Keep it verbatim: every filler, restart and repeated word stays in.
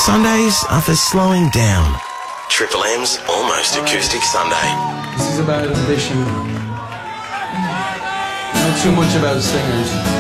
Sundays are for slowing down. Triple M's Almost Acoustic Sunday. This is about ambition. Not too much about singers.